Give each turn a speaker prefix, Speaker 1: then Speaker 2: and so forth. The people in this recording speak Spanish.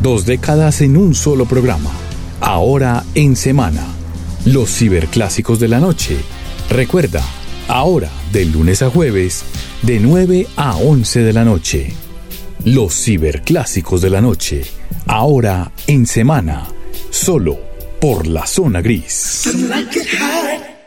Speaker 1: 2 décadas en un solo programa. Ahora en semana. Los ciberclásicos de la noche. Recuerda, ahora de lunes a jueves, de 9 a 11 de la noche. Los ciberclásicos de la noche. Ahora en semana. Solo por la Zona Gris.